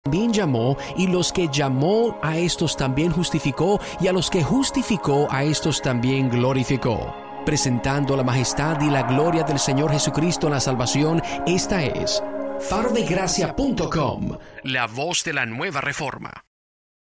también llamó, y los que llamó a estos también justificó, y a los que justificó a estos también glorificó. Presentando la majestad y la gloria del Señor Jesucristo en la salvación, esta es farodegracia.com, la voz de la nueva reforma.